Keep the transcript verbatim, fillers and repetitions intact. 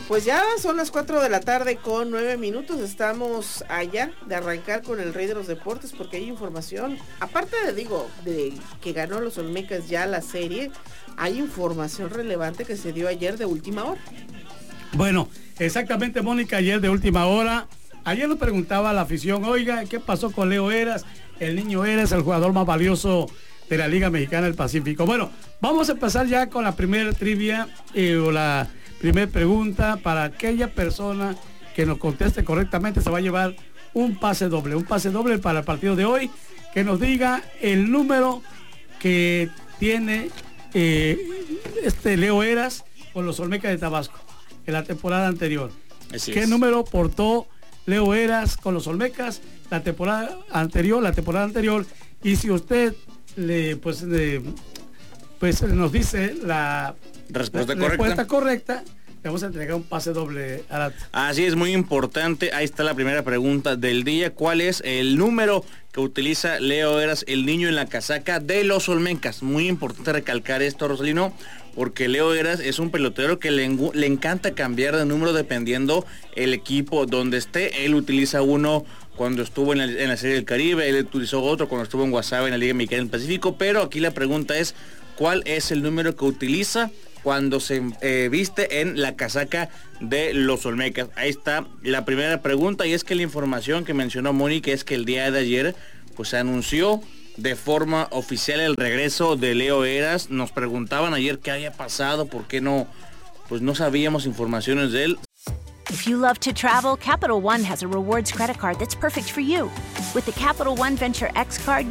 Pues ya son las cuatro de la tarde con nueve minutos, estamos allá de arrancar con el rey de los deportes porque hay información, aparte de, digo, de que ganó los Olmecas ya la serie, hay información relevante que se dio ayer de última hora. Bueno, exactamente, Mónica, ayer de última hora, ayer nos preguntaba a la afición, oiga, ¿qué pasó con Leo Heras? El niño Heras, el jugador más valioso de la Liga Mexicana del Pacífico. Bueno, vamos a empezar ya con la primera trivia eh, o la primera pregunta. Para aquella persona que nos conteste correctamente se va a llevar un pase doble, un pase doble para el partido de hoy, que nos diga el número que tiene eh, este Leo Heras con los Olmecas de Tabasco en la temporada anterior. Así ¿Qué es. número portó Leo Heras con los Olmecas la temporada anterior, la temporada anterior? Y si usted le pues le, pues nos dice la respuesta, la, correcta. respuesta correcta, le vamos a entregar un pase doble a la... Así es, muy importante. Ahí está la primera pregunta del día. ¿Cuál es el número que utiliza Leo Heras, el niño en la casaca de los Olmecas? Muy importante recalcar esto, Rosalino, porque Leo Heras es un pelotero que le, le encanta cambiar de número dependiendo el equipo donde esté. Él utiliza uno cuando estuvo en la, en la Serie del Caribe, él utilizó otro cuando estuvo en Guasave en la Liga Mexicana del Pacífico, pero aquí la pregunta es, ¿cuál es el número que utiliza cuando se eh, viste en la casaca de los Olmecas? Ahí está la primera pregunta, y es que la información que mencionó Mónica es que el día de ayer pues se anunció de forma oficial el regreso de Leo Heras. Nos preguntaban ayer qué había pasado, por qué no, pues no sabíamos informaciones de él. If you love to travel, Capital One has a rewards credit card that's perfect for you. With the Capital One Venture X card,